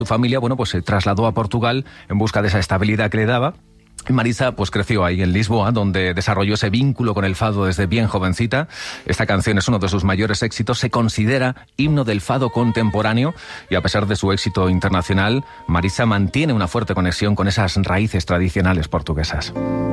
Su familia, bueno, pues se trasladó a Portugal en busca de esa estabilidad que le daba. Marisa pues creció ahí en Lisboa, donde desarrolló ese vínculo con el fado desde bien jovencita. Esta canción es uno de sus mayores éxitos, se considera himno del fado contemporáneo y a pesar de su éxito internacional, Marisa mantiene una fuerte conexión con esas raíces tradicionales portuguesas.